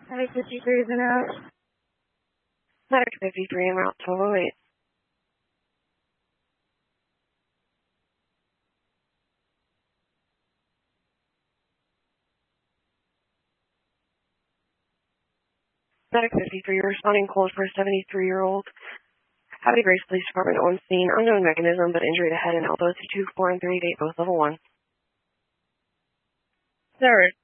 Medic 53 is in out. Medic 53 en route to 08. Medic 53 responding cold for a 73-year-old. Havre de Grace Police Department on scene. Unknown mechanism, but injury to head and elbow. C2, 4, and 3, date both level 1. Sir,